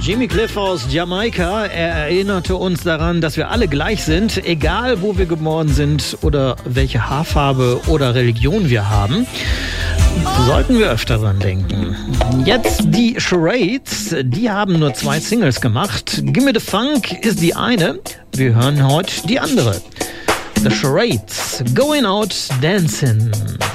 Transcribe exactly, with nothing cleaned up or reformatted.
Jimmy Cliff aus Jamaika, er erinnerte uns daran, dass wir alle gleich sind, egal wo wir geboren sind oder welche Haarfarbe oder Religion wir haben. Sollten wir öfter dran denken. Jetzt die Charades, die haben nur zwei Singles gemacht. Gimme the Funk ist die eine, wir hören heute die andere. The Charades, Going Out Dancing.